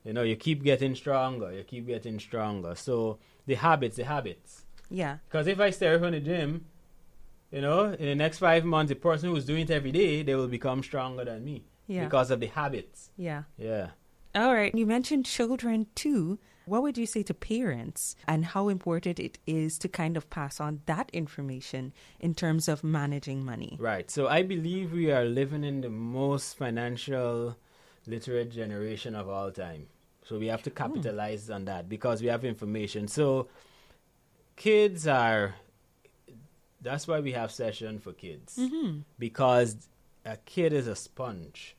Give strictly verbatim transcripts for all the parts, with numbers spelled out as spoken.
You know, you keep getting stronger. You keep getting stronger. So the habits, the habits. Yeah. Because if I stay away from the gym, you know, in the next five months, the person who's doing it every day, they will become stronger than me. Yeah. Because of the habits. Yeah. Yeah. All right. You mentioned children too. What would you say to parents and how important it is to kind of pass on that information in terms of managing money? Right. So I believe we are living in the most financial literate generation of all time. So we have to capitalize mm. on that because we have information. So kids are, that's why we have session for kids. Mm-hmm. Because a kid is a sponge.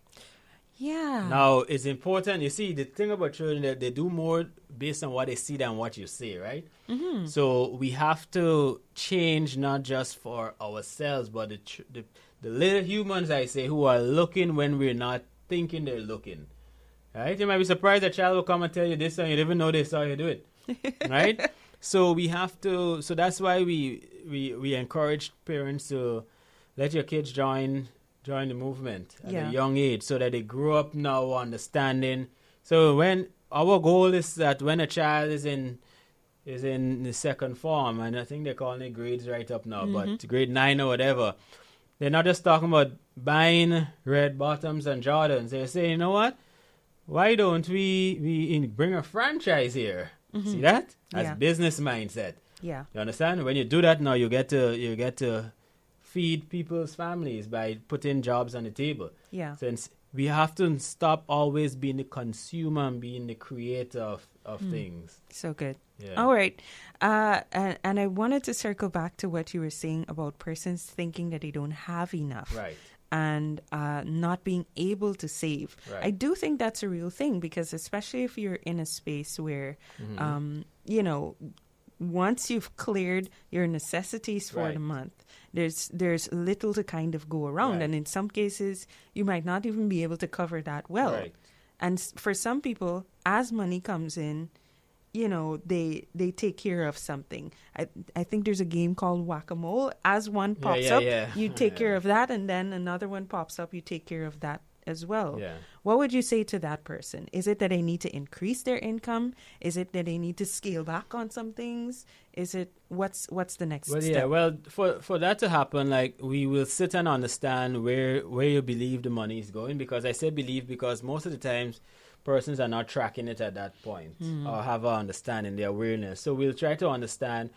Yeah. Now, it's important. You see, the thing about children, they, they do more based on what they see than what you say, right? Mm-hmm. So we have to change not just for ourselves, but the, the the little humans, I say, who are looking when we're not thinking they're looking, right? You might be surprised a child will come and tell you this and you didn't even know they saw you do it, right? So we have to, so that's why we, we, we encourage parents to let your kids join join the movement at yeah. a young age so that they grow up now understanding. So when our goal is that when a child is in is in the second form, and I think they're calling it grades right up now, mm-hmm. but grade nine or whatever, they're not just talking about buying red bottoms and Jordans. They're saying, you know what? Why don't we, we in, bring a franchise here? Mm-hmm. See that? As yeah. business mindset. Yeah. You understand? When you do that now, you get to you get to feed people's families by putting jobs on the table. Yeah. Since we have to stop always being the consumer and being the creator of, of mm. things. So good. Yeah. All right. Uh, and, and I wanted to circle back to what you were saying about persons thinking that they don't have enough. Right. And uh, not being able to save. Right. I do think that's a real thing because especially if you're in a space where, mm-hmm. um, you know, once you've cleared your necessities for right. the month, there's there's little to kind of go around. Right. And in some cases, you might not even be able to cover that well. Right. And for some people, as money comes in, you know, they they take care of something. I I think there's a game called Whack-A-Mole. As one pops yeah, yeah, up, yeah. you take yeah. care of that, and then another one pops up, you take care of that as well. Yeah. What would you say to that person? Is it that they need to increase their income? Is it that they need to scale back on some things? Is it what's what's the next well, step? Yeah, well, for for that to happen, like we will sit and understand where where you believe the money is going. Because I say believe because most of the times persons are not tracking it at that point mm. or have an understanding, their awareness. So we'll try to understand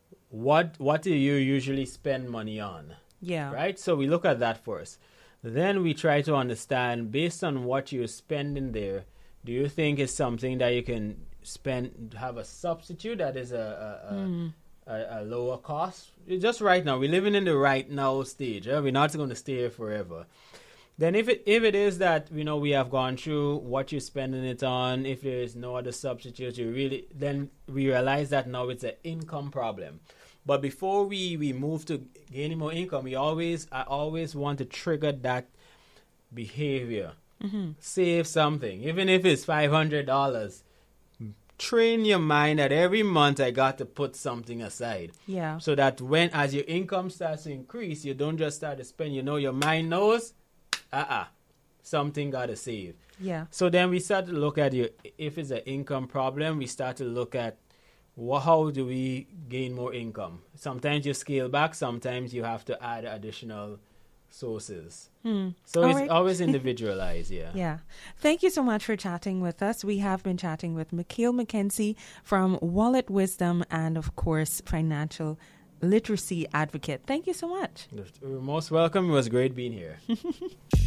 what what do you usually spend money on? Yeah. Right? So we look at that first. Then we try to understand, based on what you're spending there, do you think it's something that you can spend, have a substitute that is a a, mm. a, a lower cost? Just right now, we're living in the right now stage. Eh? We're not going to stay here forever. Then if it if it is that, you know, we have gone through what you're spending it on, if there is no other substitute, you really, then we realize that now it's an income problem. But before we, we move to gaining more income, we always I always want to trigger that behavior. Mm-hmm. Save something, even if it's five hundred dollars. Train your mind that every month I got to put something aside. Yeah. So that when, as your income starts to increase, you don't just start to spend. You know, your mind knows, uh-uh, something got to save. Yeah. So then we start to look at your, if it's an income problem, we start to look at, well, how do we gain more income? Sometimes you scale back. Sometimes you have to add additional sources. Hmm. So All it's right. always individualized, yeah. Yeah. Thank you so much for chatting with us. We have been chatting with Mikhail McKenzie from Wallet Wisdom and, of course, financial literacy advocate. Thank you so much. You're most welcome. It was great being here.